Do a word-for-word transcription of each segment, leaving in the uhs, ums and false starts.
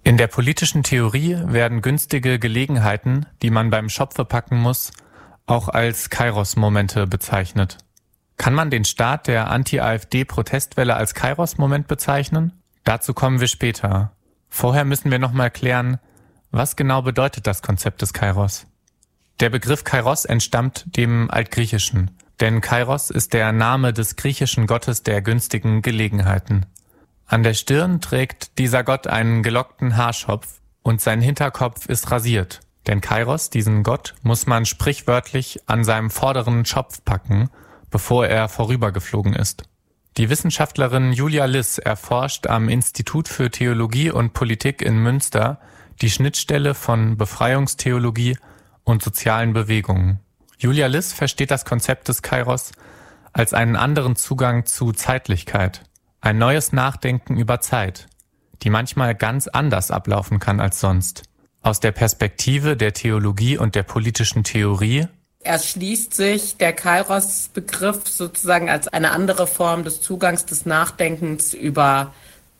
In der politischen Theorie werden günstige Gelegenheiten, die man beim Schopfe packen muss, auch als Kairos-Momente bezeichnet. Kann man den Start der Anti-AfD-Protestwelle als Kairos-Moment bezeichnen? Dazu kommen wir später. Vorher müssen wir nochmal klären, was genau bedeutet das Konzept des Kairos? Der Begriff Kairos entstammt dem Altgriechischen, denn Kairos ist der Name des griechischen Gottes der günstigen Gelegenheiten. An der Stirn trägt dieser Gott einen gelockten Haarschopf und sein Hinterkopf ist rasiert. Denn Kairos, diesen Gott, muss man sprichwörtlich an seinem vorderen Schopf packen, bevor er vorübergeflogen ist. Die Wissenschaftlerin Julia Liss erforscht am Institut für Theologie und Politik in Münster die Schnittstelle von Befreiungstheologie und sozialen Bewegungen. Julia Liss versteht das Konzept des Kairos als einen anderen Zugang zu Zeitlichkeit, ein neues Nachdenken über Zeit, die manchmal ganz anders ablaufen kann als sonst. Aus der Perspektive der Theologie und der politischen Theorie erschließt sich der Kairos-Begriff sozusagen als eine andere Form des Zugangs des Nachdenkens über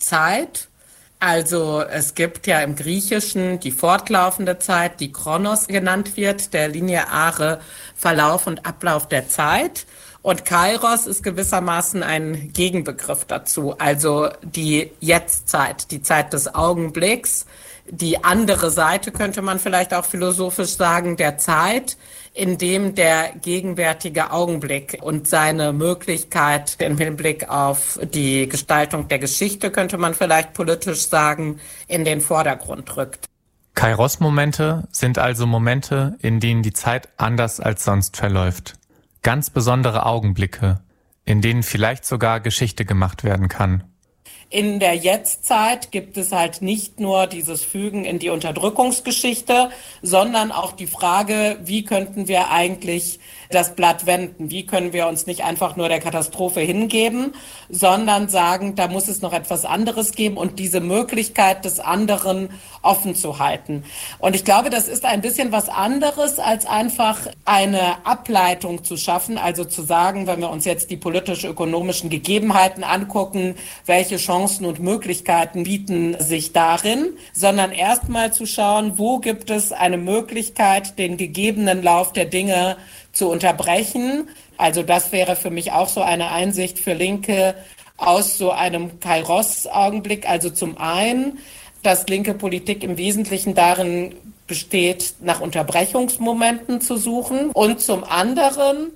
Zeit. Also es gibt ja im Griechischen die fortlaufende Zeit, die Chronos genannt wird, der lineare Verlauf und Ablauf der Zeit. Und Kairos ist gewissermaßen ein Gegenbegriff dazu, also die Jetztzeit, die Zeit des Augenblicks, die andere Seite, könnte man vielleicht auch philosophisch sagen, der Zeit, in dem der gegenwärtige Augenblick und seine Möglichkeit im Hinblick auf die Gestaltung der Geschichte, könnte man vielleicht politisch sagen, in den Vordergrund rückt. Kairos-Momente sind also Momente, in denen die Zeit anders als sonst verläuft. Ganz besondere Augenblicke, in denen vielleicht sogar Geschichte gemacht werden kann. In der Jetztzeit gibt es halt nicht nur dieses Fügen in die Unterdrückungsgeschichte, sondern auch die Frage, wie könnten wir eigentlich das Blatt wenden? Wie können wir uns nicht einfach nur der Katastrophe hingeben, sondern sagen, da muss es noch etwas anderes geben und diese Möglichkeit des anderen offen zu halten. Und ich glaube, das ist ein bisschen was anderes, als einfach eine Ableitung zu schaffen, also zu sagen, wenn wir uns jetzt die politisch-ökonomischen Gegebenheiten angucken, welche Chancen und Möglichkeiten bieten sich darin, sondern erstmal zu schauen, wo gibt es eine Möglichkeit, den gegebenen Lauf der Dinge zu unterbrechen. Also das wäre für mich auch so eine Einsicht für Linke aus so einem Kairos-Augenblick. Also zum einen, dass linke Politik im Wesentlichen darin besteht, nach Unterbrechungsmomenten zu suchen. Und zum anderen,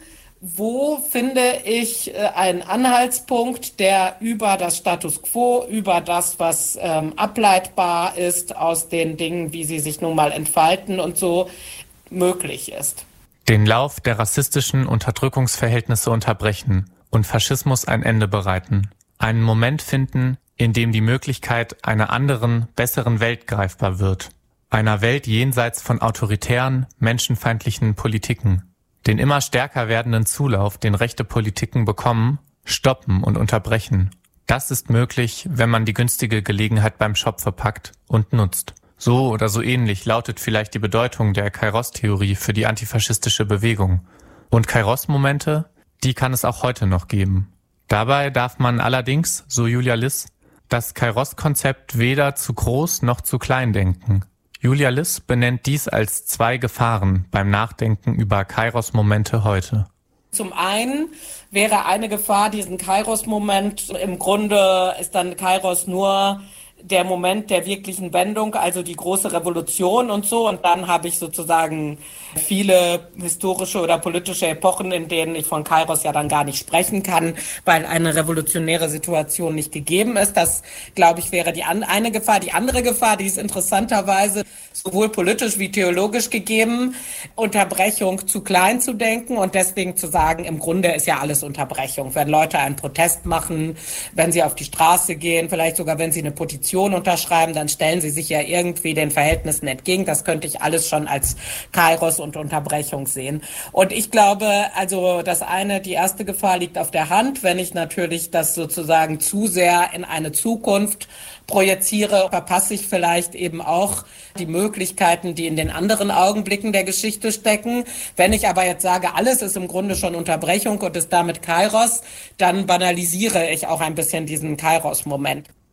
wo finde ich einen Anhaltspunkt, der über das Status quo, über das, was ähm, ableitbar ist aus den Dingen, wie sie sich nun mal entfalten und so, möglich ist. Den Lauf der rassistischen Unterdrückungsverhältnisse unterbrechen und Faschismus ein Ende bereiten. Einen Moment finden, in dem die Möglichkeit einer anderen, besseren Welt greifbar wird. Einer Welt jenseits von autoritären, menschenfeindlichen Politiken. Den immer stärker werdenden Zulauf, den rechte Politiken bekommen, stoppen und unterbrechen. Das ist möglich, wenn man die günstige Gelegenheit beim Schopfe packt und nutzt. So oder so ähnlich lautet vielleicht die Bedeutung der Kairos-Theorie für die antifaschistische Bewegung. Und Kairos-Momente, die kann es auch heute noch geben. Dabei darf man allerdings, so Julia Liss, das Kairos-Konzept weder zu groß noch zu klein denken. Julia Liss benennt dies als zwei Gefahren beim Nachdenken über Kairos-Momente heute. Zum einen wäre eine Gefahr, diesen Kairos-Moment, im Grunde ist dann Kairos nur der Moment der wirklichen Wendung, also die große Revolution und so. Und dann habe ich sozusagen viele historische oder politische Epochen, in denen ich von Kairos ja dann gar nicht sprechen kann, weil eine revolutionäre Situation nicht gegeben ist. Das, glaube ich, wäre die an, eine Gefahr. Die andere Gefahr, die ist interessanterweise sowohl politisch wie theologisch gegeben, Unterbrechung zu klein zu denken und deswegen zu sagen, im Grunde ist ja alles Unterbrechung. Wenn Leute einen Protest machen, wenn sie auf die Straße gehen, vielleicht sogar wenn sie eine Petition unterschreiben, dann stellen sie sich ja irgendwie den Verhältnissen entgegen. Das könnte ich alles schon als Kairos und Unterbrechung sehen. Und ich glaube, also das eine, die erste Gefahr liegt auf der Hand. Wenn ich natürlich das sozusagen zu sehr in eine Zukunft projiziere, verpasse ich vielleicht eben auch die Möglichkeiten, die in den anderen Augenblicken der Geschichte stecken. Wenn ich aber jetzt sage, alles ist im Grunde schon Unterbrechung und ist damit Kairos, dann banalisiere ich auch ein bisschen diesen Kairos-Moment.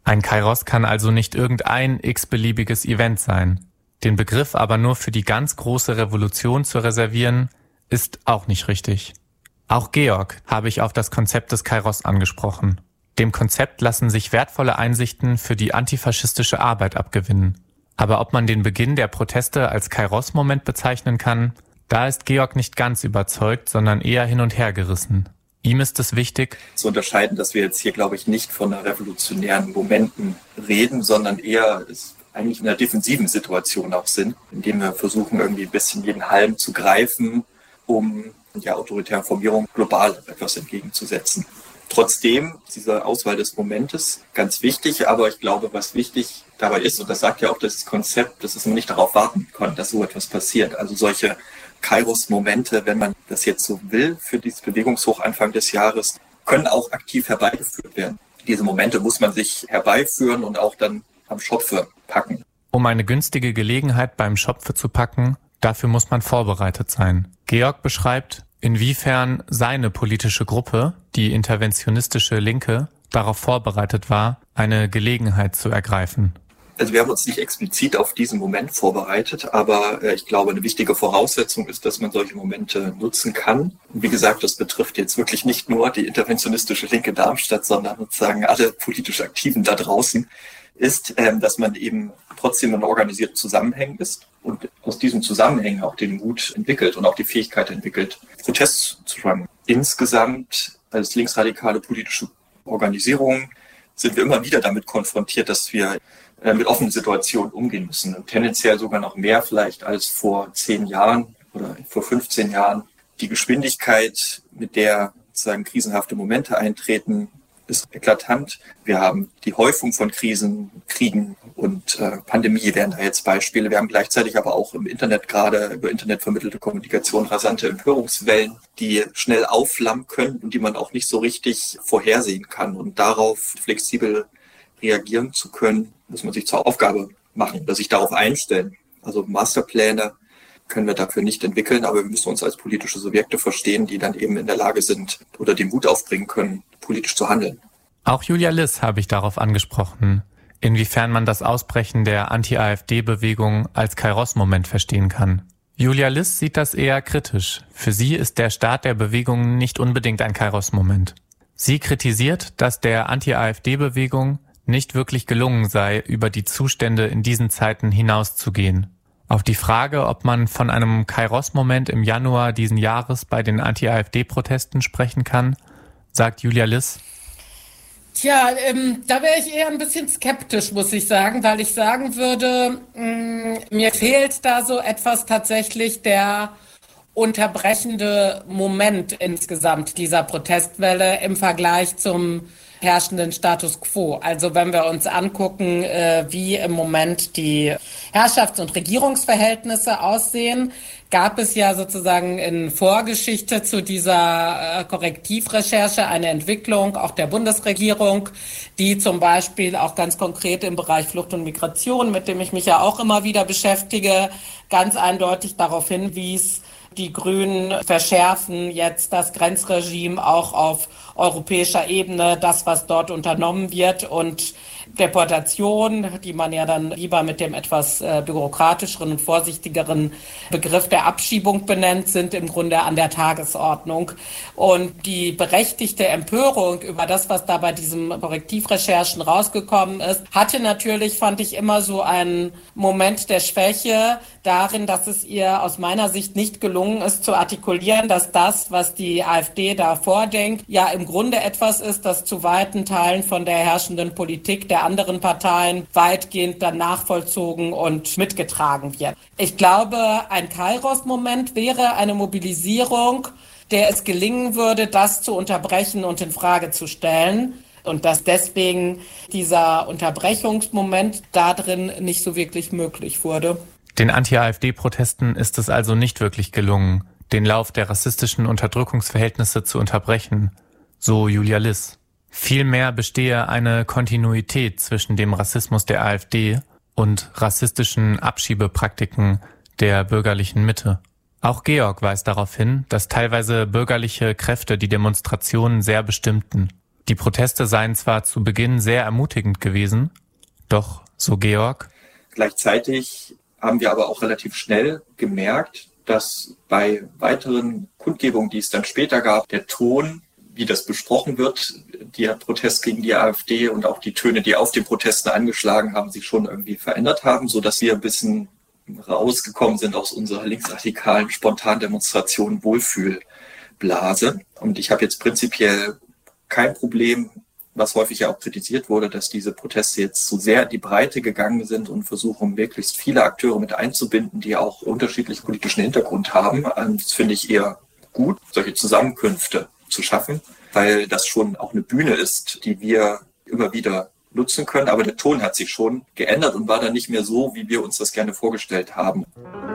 Ein Kairos kann also nicht irgendein x-beliebiges Event sein. Den Begriff aber nur für die ganz große Revolution zu reservieren, ist auch nicht richtig. Auch Georg habe ich auf das Konzept des Kairos angesprochen. Dem Konzept lassen sich wertvolle Einsichten für die antifaschistische Arbeit abgewinnen. Aber ob man den Beginn der Proteste als Kairos-Moment bezeichnen kann, da ist Georg nicht ganz überzeugt, sondern eher hin und her gerissen. Ihm ist es wichtig, zu unterscheiden, dass wir jetzt hier, glaube ich, nicht von einer revolutionären Momenten reden, sondern eher es eigentlich in einer defensiven Situation auch sind, indem wir versuchen, irgendwie ein bisschen jeden Halm zu greifen, um der autoritären Formierung global etwas entgegenzusetzen. Trotzdem ist diese Auswahl des Momentes ganz wichtig, aber ich glaube, was wichtig dabei ist, und das sagt ja auch das Konzept, dass man nicht darauf warten kann, dass so etwas passiert. Also solche Kairos-Momente, wenn man das jetzt so will, für dieses Bewegungshoch Anfang des Jahres, können auch aktiv herbeigeführt werden. Diese Momente muss man sich herbeiführen und auch dann am Schopfe packen. Um eine günstige Gelegenheit beim Schopfe zu packen, dafür muss man vorbereitet sein. Georg beschreibt, inwiefern seine politische Gruppe, die interventionistische Linke, darauf vorbereitet war, eine Gelegenheit zu ergreifen. Also wir haben uns nicht explizit auf diesen Moment vorbereitet, aber ich glaube, eine wichtige Voraussetzung ist, dass man solche Momente nutzen kann. Und wie gesagt, das betrifft jetzt wirklich nicht nur die interventionistische Linke Darmstadt, sondern sozusagen alle politisch Aktiven da draußen, ist, dass man eben trotzdem in organisierten Zusammenhängen ist und aus diesen Zusammenhängen auch den Mut entwickelt und auch die Fähigkeit entwickelt, Protest zu fangen. Insgesamt als linksradikale politische Organisation sind wir immer wieder damit konfrontiert, dass wir mit offenen Situationen umgehen müssen. Und tendenziell sogar noch mehr vielleicht als vor zehn Jahren oder vor fünfzehn Jahren. Die Geschwindigkeit, mit der sozusagen krisenhafte Momente eintreten, ist eklatant. Wir haben die Häufung von Krisen, Kriegen und äh, Pandemie wären da jetzt Beispiele. Wir haben gleichzeitig aber auch im Internet gerade über Internet vermittelte Kommunikation rasante Empörungswellen, die schnell aufflammen können und die man auch nicht so richtig vorhersehen kann. Und darauf flexibel reagieren zu können, muss man sich zur Aufgabe machen oder sich darauf einstellen. Also Masterpläne können wir dafür nicht entwickeln, aber wir müssen uns als politische Subjekte verstehen, die dann eben in der Lage sind oder den Mut aufbringen können, politisch zu handeln. Auch Julia Liss habe ich darauf angesprochen, inwiefern man das Ausbrechen der Anti-AfD-Bewegung als Kairos-Moment verstehen kann. Julia Liss sieht das eher kritisch. Für sie ist der Start der Bewegung nicht unbedingt ein Kairos-Moment. Sie kritisiert, dass der Anti-AfD-Bewegung nicht wirklich gelungen sei, über die Zustände in diesen Zeiten hinauszugehen. Auf die Frage, ob man von einem Kairos-Moment im Januar diesen Jahres bei den Anti-AfD-Protesten sprechen kann, sagt Julia Liss: Tja, ähm, da wäre ich eher ein bisschen skeptisch, muss ich sagen, weil ich sagen würde, mh, mir fehlt da so etwas tatsächlich der unterbrechende Moment insgesamt dieser Protestwelle im Vergleich zum herrschenden Status quo. Also wenn wir uns angucken, äh, wie im Moment die Herrschafts- und Regierungsverhältnisse aussehen, gab es ja sozusagen in Vorgeschichte zu dieser äh, Korrektivrecherche eine Entwicklung auch der Bundesregierung, die zum Beispiel auch ganz konkret im Bereich Flucht und Migration, mit dem ich mich ja auch immer wieder beschäftige, ganz eindeutig darauf hinwies, die Grünen verschärfen jetzt das Grenzregime auch auf europäischer Ebene, das, was dort unternommen wird, und Deportation, die man ja dann lieber mit dem etwas äh, bürokratischeren und vorsichtigeren Begriff der Abschiebung benennt, sind im Grunde an der Tagesordnung. Und die berechtigte Empörung über das, was da bei diesen Korrektivrecherchen rausgekommen ist, hatte natürlich, fand ich, immer so einen Moment der Schwäche darin, dass es ihr aus meiner Sicht nicht gelungen ist zu artikulieren, dass das, was die AfD da vordenkt, ja im Grunde etwas ist, das zu weiten Teilen von der herrschenden Politik der anderen Parteien weitgehend dann nachvollzogen und mitgetragen wird. Ich glaube, ein Kairos-Moment wäre eine Mobilisierung, der es gelingen würde, das zu unterbrechen und in Frage zu stellen. Und dass deswegen dieser Unterbrechungsmoment da drin nicht so wirklich möglich wurde. Den Anti-AfD-Protesten ist es also nicht wirklich gelungen, den Lauf der rassistischen Unterdrückungsverhältnisse zu unterbrechen, so Julia Liss. Vielmehr bestehe eine Kontinuität zwischen dem Rassismus der AfD und rassistischen Abschiebepraktiken der bürgerlichen Mitte. Auch Georg weist darauf hin, dass teilweise bürgerliche Kräfte die Demonstrationen sehr bestimmten. Die Proteste seien zwar zu Beginn sehr ermutigend gewesen, doch, so Georg. Gleichzeitig haben wir aber auch relativ schnell gemerkt, dass bei weiteren Kundgebungen, die es dann später gab, der Ton, wie das besprochen wird, der Protest gegen die AfD und auch die Töne, die auf den Protesten angeschlagen haben, sich schon irgendwie verändert haben, sodass wir ein bisschen rausgekommen sind aus unserer linksradikalen Spontandemonstration Wohlfühlblase. Und ich habe jetzt prinzipiell kein Problem, was häufig ja auch kritisiert wurde, dass diese Proteste jetzt so sehr in die Breite gegangen sind und versuchen, möglichst viele Akteure mit einzubinden, die auch unterschiedlichen politischen Hintergrund haben. Das finde ich eher gut, solche Zusammenkünfte zu schaffen, weil das schon auch eine Bühne ist, die wir immer wieder nutzen können. Aber der Ton hat sich schon geändert und war dann nicht mehr so, wie wir uns das gerne vorgestellt haben.